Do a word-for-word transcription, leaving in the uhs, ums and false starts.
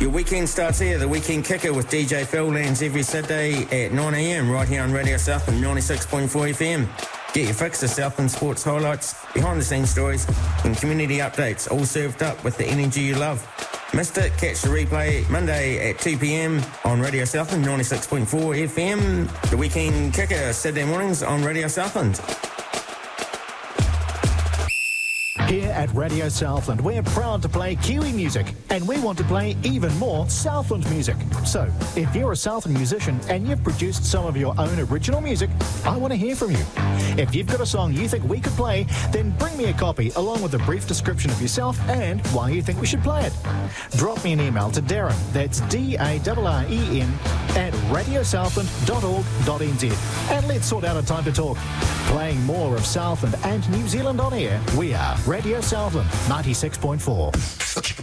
Your weekend starts here. The Weekend Kicker with D J Phil lands every Saturday at nine a m right here on Radio Southland ninety-six point four F M. Get your fix of Southland sports highlights, behind-the-scenes stories and community updates, all served up with the energy you love. Missed it? Catch the replay Monday at two p m on Radio Southland ninety-six point four F M. The Weekend Kicker, Saturday mornings on Radio Southland. Here at Radio Southland, we're proud to play Kiwi music, and we want to play even more Southland music. So, if you're a Southland musician and you've produced some of your own original music, I want to hear from you. If you've got a song you think we could play, then bring me a copy along with a brief description of yourself and why you think we should play it. Drop me an email to Darren, that's D A R R E N, at radio southland dot org dot n z, and let's sort out a time to talk. Playing more of Southland and New Zealand on air, we are Radio Southland ninety-six point four.